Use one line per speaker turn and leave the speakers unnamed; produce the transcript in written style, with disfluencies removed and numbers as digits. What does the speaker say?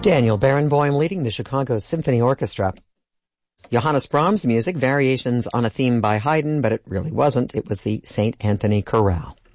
Daniel Barenboim leading the Chicago Symphony Orchestra. Johannes Brahms music, variations on a theme by Haydn, but it really wasn't. It was the St. Anthony Chorale.